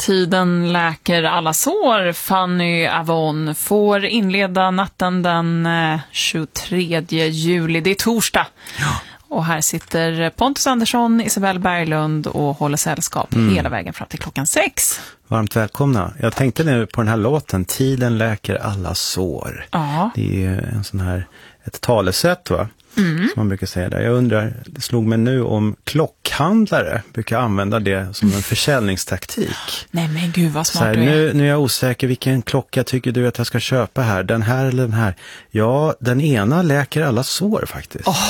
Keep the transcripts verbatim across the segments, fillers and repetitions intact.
Tiden läker alla sår. Fanny Avon får inleda natten den tjugotredje juli. Det är torsdag. Ja. Och här sitter Pontus Andersson, Isabelle Berglund och håller sällskap mm. hela vägen fram till klockan sex. Varmt välkomna. Jag tänkte nu på den här låten, Tiden läker alla sår. Ja. Det är en sån här, ett talesätt va? Mm. Som man brukar säga där. Jag undrar, det slog mig nu om klockhandlare brukar använda det som en försäljningstaktik. Nej men gud vad smart så här, du är. Nu, nu är jag osäker, vilken klocka tycker du att jag ska köpa här? Den här eller den här? Ja, den ena läker alla sår faktiskt. Åh,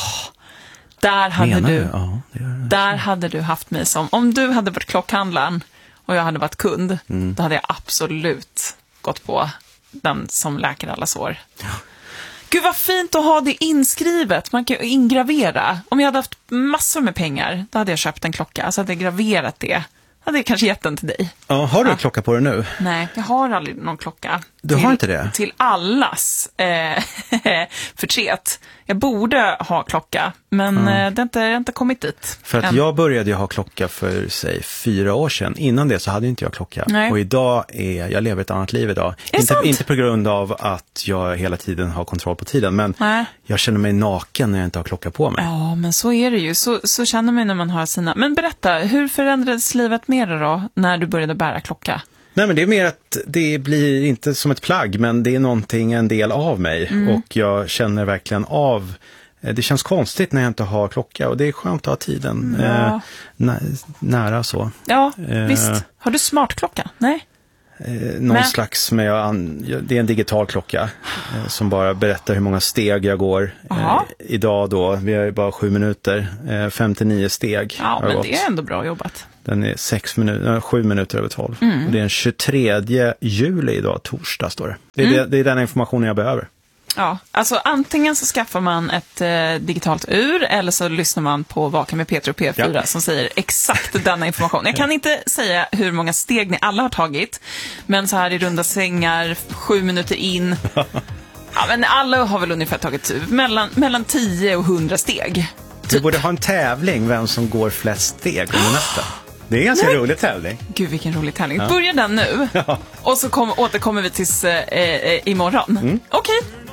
där hade Menar du, du? Ja, det gör jag. Där hade du haft mig som, om du hade varit klockhandlaren och jag hade varit kund, mm. då hade jag absolut gått på den som läker alla sår. Ja. Gud vad fint att ha det inskrivet. Man kan ingravera. Om jag hade haft massor med pengar, då hade jag köpt en klocka. Så hade jag graverat det. Hade jag kanske gett den till dig. Ja, har du ja. en klocka på dig nu? Nej, jag har aldrig någon klocka. Du till, har inte det? Till allas eh, förtret. Jag borde ha klocka, men mm. eh, det har inte, det har inte kommit dit. För att än. jag började ju ha klocka för, säg, fyra år sedan. Innan det så hade inte jag klocka. Nej. Och idag är, jag lever ett annat liv idag. Inte, inte på grund av att jag hela tiden har kontroll på tiden, men Nej. jag känner mig naken när jag inte har klocka på mig. Ja, men så är det ju. Så, så känner man när man har sina... Men berätta, hur förändrades livet mer då när du började bära klocka? Nej, men det är mer att det blir inte som ett plagg, men det är någonting, en del av mig. Mm. Och jag känner verkligen av... Det känns konstigt när jag inte har klocka och det är skönt att ha tiden ja. eh, nä, nära så. Ja, eh, visst. Har du smartklocka? Nej. Eh, någon Men... slags, med jag, det är en digital klocka eh, som bara berättar hur många steg jag går. Eh, idag då, vi har ju bara sju minuter, eh, femtionio steg. Ja, men gått. Det är ändå bra jobbat. Den är sex minuter, sju minuter över tolv. Mm. Och det är den tjugotredje juli idag, torsdag står det. Det är, mm. det, det är den informationen jag behöver. Ja, alltså antingen så skaffar man ett eh, digitalt ur eller så lyssnar man på Vaken med Peter och P fyra ja. som säger exakt denna information. Jag kan inte säga hur många steg ni alla har tagit, men så här i runda sängar, sju minuter in. Ja, men alla har väl ungefär tagit mellan, mellan tio och hundra steg. Typ. Du borde ha en tävling vem som går flest steg under natten. Det är en ganska Nej. rolig tävling. Gud, vilken rolig tävling. Ja. Börja den nu. Ja. Och så kom, återkommer vi tills eh, eh, imorgon. Mm. Okej. Okay.